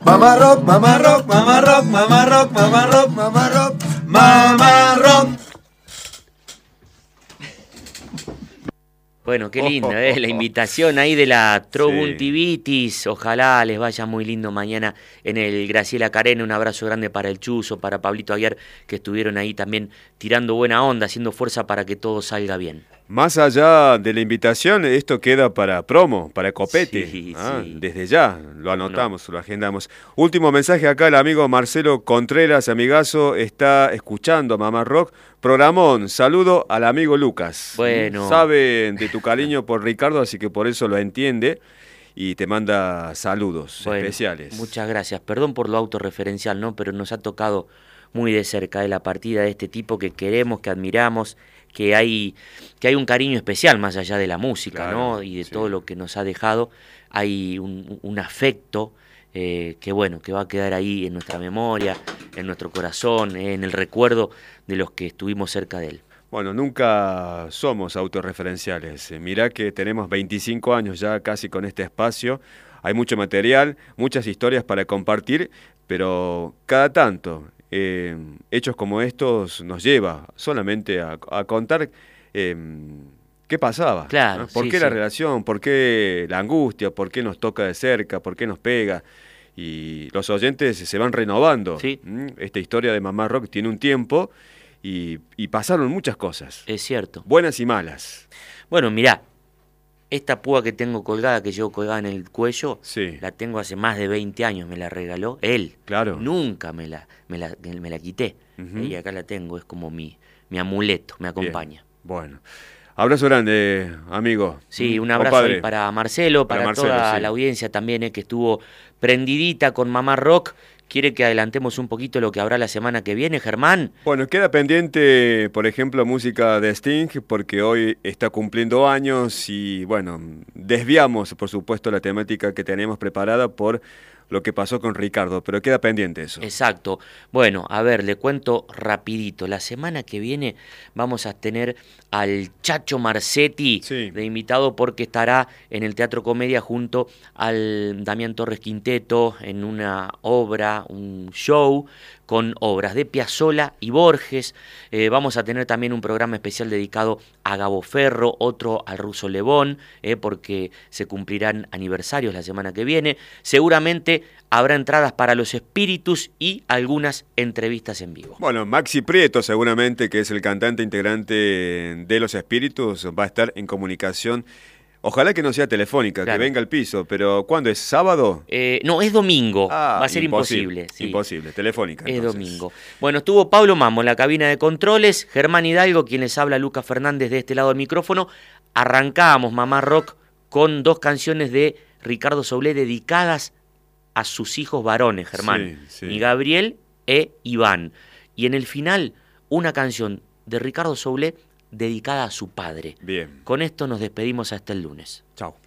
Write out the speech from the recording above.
Mamá rock, mamá rock, mamá rock, mamá rock, mamá rock, mamá rock, mamá rock. Bueno, qué linda, la invitación ahí de la Trobuntivitis. Ojalá les vaya muy lindo mañana en el Graciela Carena. Un abrazo grande para el Chuzo, para Pablito Aguiar, que estuvieron ahí también tirando buena onda, haciendo fuerza para que todo salga bien. Más allá de la invitación, esto queda para promo, para copete. Sí. Desde ya, lo anotamos, lo agendamos. Último mensaje acá, el amigo Marcelo Contreras, amigazo, está escuchando Mamá Rock. Programón, saludo al amigo Lucas. Bueno. Sabe de tu cariño por Ricardo, así que por eso lo entiende y te manda saludos especiales. Muchas gracias. Perdón por lo autorreferencial, ¿no? Pero nos ha tocado muy de cerca de la partida de este tipo que queremos, que admiramos, que hay un cariño especial más allá de la música, claro, ¿no? Y de todo lo que nos ha dejado. Hay un afecto que va a quedar ahí en nuestra memoria, en nuestro corazón, en el recuerdo de los que estuvimos cerca de él. Bueno, nunca somos autorreferenciales. Mirá que tenemos 25 años ya casi con este espacio. Hay mucho material, muchas historias para compartir, pero cada tanto hechos como estos nos lleva solamente a contar qué pasaba. Claro, ¿no? ¿Por qué la relación? ¿Por qué la angustia? ¿Por qué nos toca de cerca? ¿Por qué nos pega? Y los oyentes se van renovando. Sí. Esta historia de Mamá Rock tiene un tiempo y pasaron muchas cosas. Es cierto. Buenas y malas. Bueno, mirá, esta púa que tengo colgada, que llevo colgada en el cuello, la tengo hace más de 20 años, me la regaló él. Claro. Nunca me la quité. Y acá la tengo, es como mi amuleto, me acompaña. Bien. Bueno. Abrazo grande, amigo. Sí, un abrazo ahí para Marcelo, para toda la audiencia también, que estuvo prendidita con Mamá Rock. ¿Quiere que adelantemos un poquito lo que habrá la semana que viene, Germán? Bueno, queda pendiente, por ejemplo, música de Sting, porque hoy está cumpliendo años y, bueno, desviamos, por supuesto, la temática que tenemos preparada por lo que pasó con Ricardo, pero queda pendiente eso. Exacto. Bueno, a ver, le cuento rapidito. La semana que viene vamos a tener al Chacho Marcetti de invitado, porque estará en el Teatro Comedia junto al Damián Torres Quinteto en una obra, un show con obras de Piazzolla y Borges. Vamos a tener también un programa especial dedicado a Gabo Ferro, otro al Ruso Lebón, porque se cumplirán aniversarios la semana que viene. Seguramente habrá entradas para Los Espíritus y algunas entrevistas en vivo. Bueno, Maxi Prieto seguramente, que es el cantante integrante de Los Espíritus, va a estar en comunicación. Ojalá que no sea telefónica, claro, que venga al piso, pero ¿cuándo es? ¿Sábado? No, es domingo. Va a ser imposible. Sí. Imposible, telefónica. Es domingo. Bueno, estuvo Pablo Mambo en la cabina de controles, Germán Hidalgo, quien les habla, Lucas Fernández de este lado del micrófono. Arrancábamos Mamá Rock con 2 canciones de Ricardo Soulé dedicadas a sus hijos varones, Germán, y Gabriel e Iván. Y en el final, una canción de Ricardo Soulé dedicada a su padre. Bien. Con esto nos despedimos hasta el lunes. Chao.